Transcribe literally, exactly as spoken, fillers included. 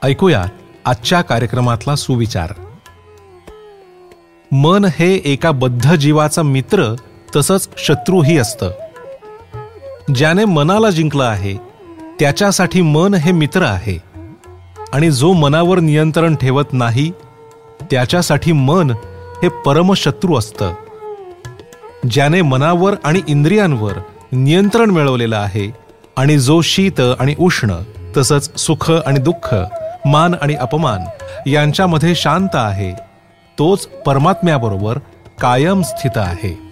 ऐकूया आजच्या कार्यक्रमातला सुविचार. मन हे एका बद्ध जीवाचा मित्र तसंच शत्रूही असतं. ज्याने मनाला जिंकलं आहे त्याच्यासाठी मन हे मित्र आहे, आणि जो मनावर नियंत्रण ठेवत नाही त्याच्यासाठी मन हे परमशत्रू असतं. ज्याने मनावर आणि इंद्रियांवर नियंत्रण मिळवलेलं आहे आणि जो शीत आणि उष्ण तसंच सुख आणि दुःख, मान आणि अपमान यांच्यामध्ये शांत आहे, तोच परमात्म्याबरोबर कायम स्थित आहे.